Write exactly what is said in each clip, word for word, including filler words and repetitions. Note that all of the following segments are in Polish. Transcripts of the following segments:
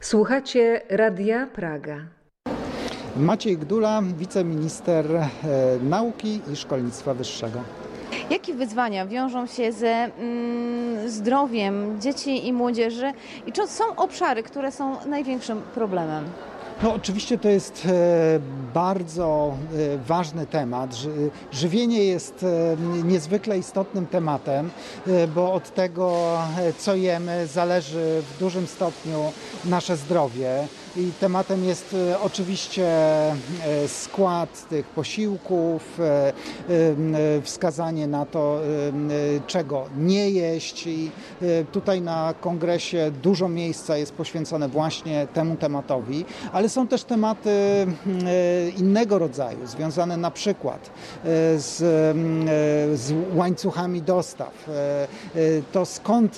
Słuchacie Radia Praga. Maciej Gdula, wiceminister nauki i szkolnictwa wyższego. Jakie wyzwania wiążą się ze mm, zdrowiem dzieci i młodzieży i czy są obszary, które są największym problemem? No oczywiście to jest bardzo ważny temat. Żywienie jest niezwykle istotnym tematem, bo od tego, co jemy, zależy w dużym stopniu nasze zdrowie. I tematem jest oczywiście skład tych posiłków, wskazanie na to, czego nie jeść. I tutaj na kongresie dużo miejsca jest poświęcone właśnie temu tematowi, ale są też tematy innego rodzaju, związane na przykład z, z łańcuchami dostaw. To skąd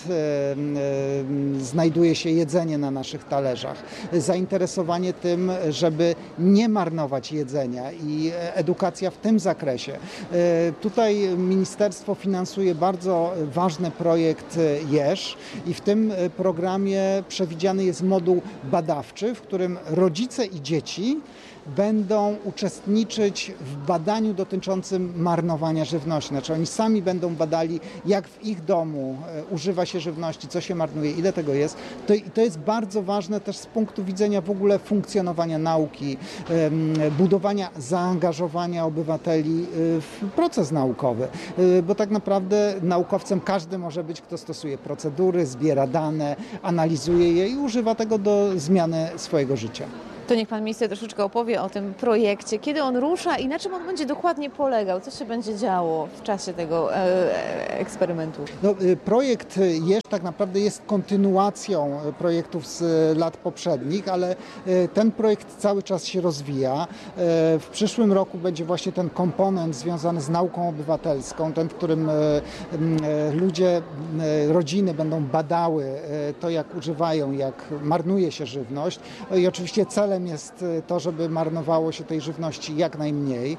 znajduje się jedzenie na naszych talerzach. Zainteresowanie tym, żeby nie marnować jedzenia i edukacja w tym zakresie. Tutaj ministerstwo finansuje bardzo ważny projekt Jesz i w tym programie przewidziany jest moduł badawczy, w którym rodzice i dzieci będą uczestniczyć w badaniu dotyczącym marnowania żywności. Znaczy oni sami będą badali, jak w ich domu używa się żywności, co się marnuje, ile tego jest. To, to jest bardzo ważne też z punktu widzenia w ogóle funkcjonowania nauki, budowania zaangażowania obywateli w proces naukowy. Bo tak naprawdę naukowcem każdy może być, kto stosuje procedury, zbiera dane, analizuje je i używa tego do zmiany swojego życia. To niech pan minister troszeczkę opowie o tym projekcie, kiedy on rusza i na czym on będzie dokładnie polegał, co się będzie działo w czasie tego e, eksperymentu. No, projekt Jesz tak naprawdę jest kontynuacją projektów z lat poprzednich, ale ten projekt cały czas się rozwija. W przyszłym roku będzie właśnie ten komponent związany z nauką obywatelską, ten, w którym ludzie, rodziny będą badały to, jak używają, jak marnuje się żywność i oczywiście celem jest to, żeby marnowało się tej żywności jak najmniej.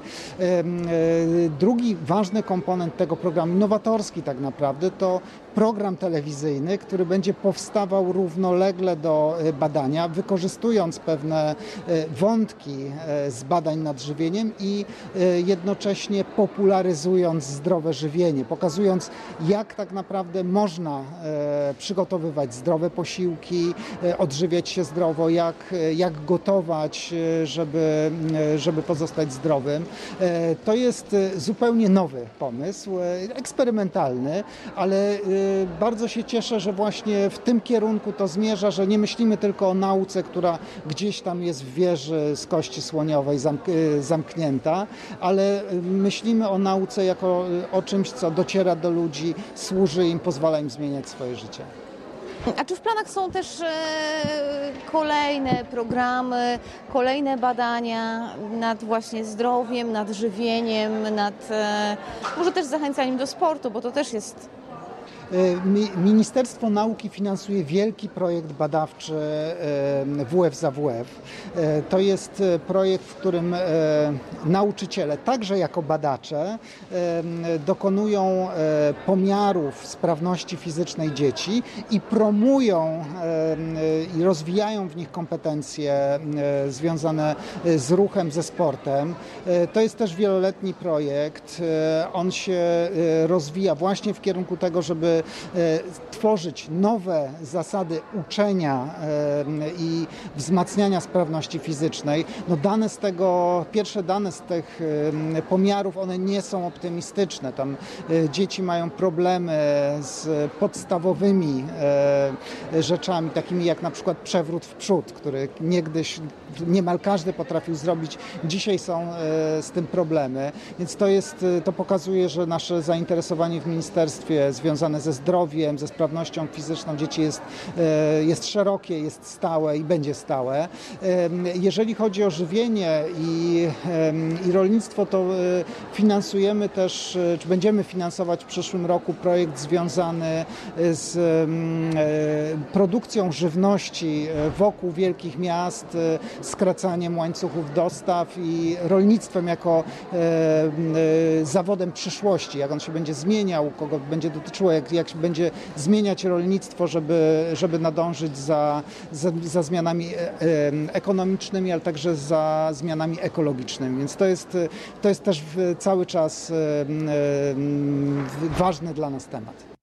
Drugi ważny komponent tego programu, nowatorski tak naprawdę, to program telewizyjny, który będzie powstawał równolegle do badania, wykorzystując pewne wątki z badań nad żywieniem i jednocześnie popularyzując zdrowe żywienie, pokazując, jak tak naprawdę można przygotowywać zdrowe posiłki, odżywiać się zdrowo, jak, jak gotować, żeby, żeby pozostać zdrowym. To jest zupełnie nowy pomysł, eksperymentalny, ale bardzo się cieszę, że właśnie w tym kierunku to zmierza, że nie myślimy tylko o nauce, która gdzieś tam jest w wieży z kości słoniowej zamk- zamknięta, ale myślimy o nauce jako o czymś, co dociera do ludzi, służy im, pozwala im zmieniać swoje życie. A czy w planach są też e, kolejne programy, kolejne badania nad właśnie zdrowiem, nad żywieniem, nad e, może też zachęcaniem do sportu, bo to też jest... Ministerstwo Nauki finansuje wielki projekt badawczy W F za W F. To jest projekt, w którym nauczyciele, także jako badacze, dokonują pomiarów sprawności fizycznej dzieci i promują i rozwijają w nich kompetencje związane z ruchem, ze sportem. To jest też wieloletni projekt. On się rozwija właśnie w kierunku tego, żeby tworzyć nowe zasady uczenia i wzmacniania sprawności fizycznej. No dane z tego, pierwsze dane z tych pomiarów, one nie są optymistyczne. Tam dzieci mają problemy z podstawowymi rzeczami, takimi jak na przykład przewrót w przód, który niegdyś niemal każdy potrafił zrobić. Dzisiaj są z tym problemy, więc to jest, to pokazuje, że nasze zainteresowanie w ministerstwie związane ze zdrowiem, ze sprawnością fizyczną dzieci jest, jest szerokie, jest stałe i będzie stałe. Jeżeli chodzi o żywienie i, i rolnictwo, to finansujemy też, czy będziemy finansować w przyszłym roku projekt związany z produkcją żywności wokół wielkich miast, skracaniem łańcuchów dostaw i rolnictwem jako zawodem przyszłości, jak on się będzie zmieniał, kogo będzie dotyczyło, jak jak się będzie zmieniać rolnictwo, żeby, żeby nadążyć za, za, za zmianami ekonomicznymi, ale także za zmianami ekologicznymi. Więc to jest, to jest też cały czas ważny dla nas temat.